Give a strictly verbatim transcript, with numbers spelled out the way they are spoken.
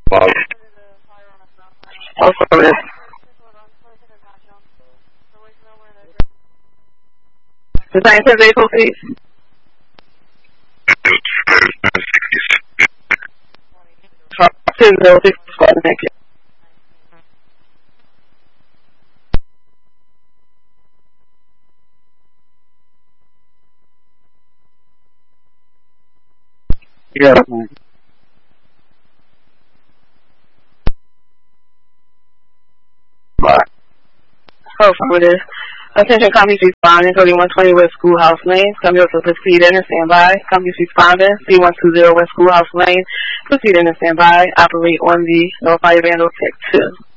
Wow. Affirmative. Design ten vehicle, please. Ten zero six five. Thank you. Yeah. Bye. Affirmative. Attention, companies responding, thirty-one twenty West Schoolhouse Lane. Come here to proceed in and stand by. Companies responding, C one two zero West Schoolhouse Lane. Proceed in and stand by. Operate on the notified vandal tech two.